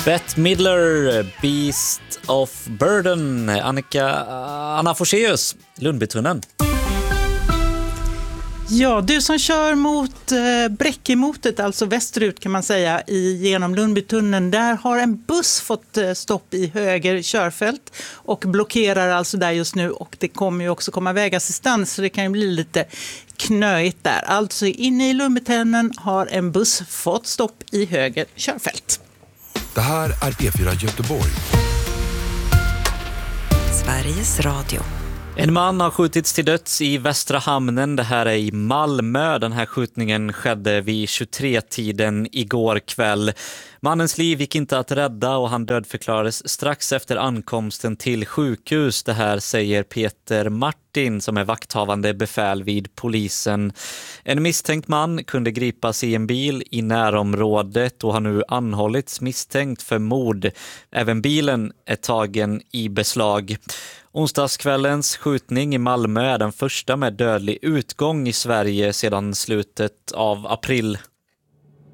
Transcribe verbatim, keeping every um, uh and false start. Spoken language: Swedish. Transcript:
Bette Midler, Beast of Burden. Annika, Anna Forseus, Lundbytunneln. Ja, du som kör mot eh, Bräckemotet, alltså västerut kan man säga, i, genom Lundbytunneln, där har en buss fått eh, stopp i höger körfält och blockerar alltså där just nu, och det kommer ju också komma vägassistans, så det kan ju bli lite knöigt där. Alltså inne i Lundbytunneln har en buss fått stopp i höger körfält. Det här är P fyra Göteborg. Sveriges Radio. En man har skjutits till döds i Västra hamnen. Det här är i Malmö. Den här skjutningen skedde vid tjugotre-tiden igår kväll. Mannens liv gick inte att rädda och han dödförklarades strax efter ankomsten till sjukhus. Det här säger Peter Martin som är vakthavande befäl vid polisen. En misstänkt man kunde gripas i en bil i närområdet och har nu anhållits misstänkt för mord. Även bilen är tagen i beslag. Onsdagskvällens skjutning i Malmö är den första med dödlig utgång i Sverige sedan slutet av april.